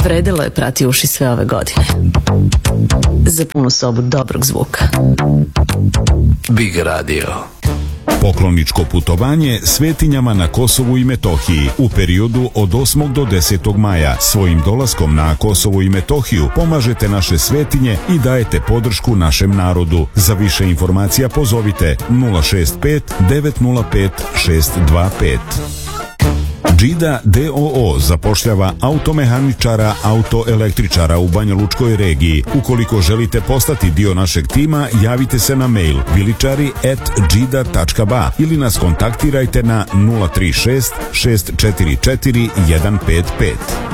Vredelo je prati uši sve ove godine. Za punu sobu dobrog zvuka. Big Radio. Pokloničko putovanje svetinjama na Kosovu i Metohiji u periodu od 8. do 10. maja. Svojim dolaskom na Kosovo i Metohiju pomažete naše svetinje i dajete podršku našem narodu. Za više informacija pozovite 065 905 625. Džida DOO zapošljava automehaničara, autoelektričara u Banjalučkoj regiji. Ukoliko želite postati dio našeg tima, javite se na mail viličari@džida.ba ili nas kontaktirajte na 036 644 155.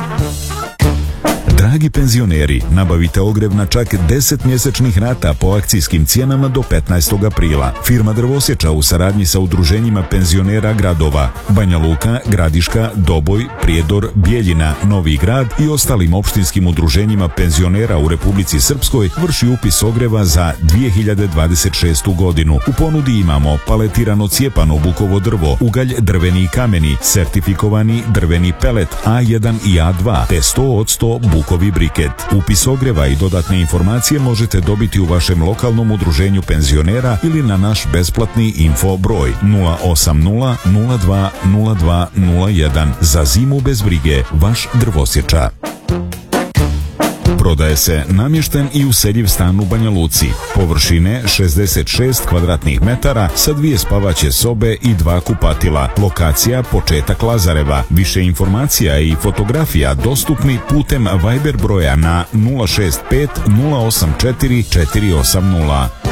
Dragi penzioneri, nabavite ogrev na čak 10 mjesečnih rata po akcijskim cijenama do 15. aprila. Firma Drvosječa u saradnji sa udruženjima penzionera gradova Banja Luka, Gradiška, Doboj, Prijedor, Bijeljina, Novi Grad i ostalim opštinskim udruženjima penzionera u Republici Srpskoj vrši upis ogreva za 2026. godinu. U ponudi imamo paletirano cijepano bukovo drvo, ugalj drveni i kameni, sertifikovani drveni pelet A1 i A2 te 100% bukovi briket. Upis ogreva i dodatne informacije možete dobiti u vašem lokalnom udruženju penzionera ili na naš besplatni info broj 080 02 02 01. Za zimu bez brige, vaš Drvosječa. Prodaje se namješten i useljiv stan u Banja Luci. Površine 66 kvadratnih metara sa 2 spavaće sobe i 2 kupatila. Lokacija početak Lazareva. Više informacija i fotografija dostupni putem Viber broja na 065 084 480.